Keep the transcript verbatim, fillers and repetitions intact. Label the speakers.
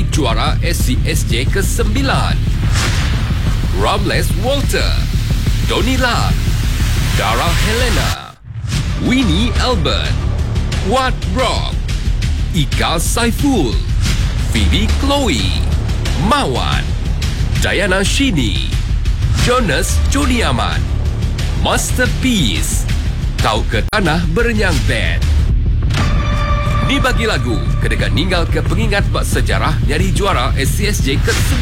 Speaker 1: juara S C S J kesembilan. Ramles Walter, Donnie Lam, Dara Helena, Winnie Albert, Wat Rock, Ika Saiful, Phoebe Chloe, Mawan, Diana Shini, Jonas Juniaman, Masterpiece, Kau ke Tanah Berenyang Band. Ni bagi lagu kedekat ninggal ke pengingat bak sejarah nyari juara S C S J ke